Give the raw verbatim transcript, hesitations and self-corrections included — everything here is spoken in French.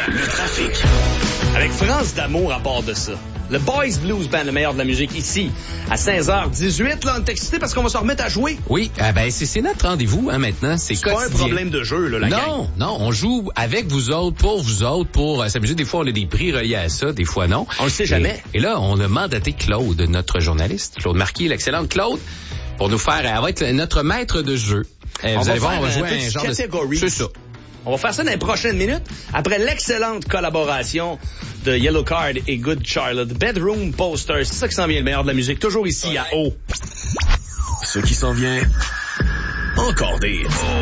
le trafic. Avec France d'amour à bord de ça. Le Boys Blues Band, le meilleur de la musique ici, à seize heures dix-huit. Là, on est excité parce qu'on va se remettre à jouer. Oui, ah ben c'est, c'est notre rendez-vous hein, maintenant. C'est, c'est pas un problème de jeu, là, la non, gang. Non, non, on joue avec vous autres, pour vous autres, pour euh, s'amuser. Des fois, on a des prix reliés à ça, des fois non. On le sait jamais. Et, et là, on a mandaté Claude, notre journaliste, Claude Marquis, l'excellente Claude, pour nous faire, elle va être notre maître de jeu. Euh, vous allez voir, on va jouer à un genre catégorie. de... C'est ça. On va faire ça dans les prochaines minutes, après l'excellente collaboration de Yellow Card et Good Charlotte. Bedroom Poster, c'est ça qui s'en vient, le meilleur de la musique, toujours ici à O. Ce qui s'en vient, encore des...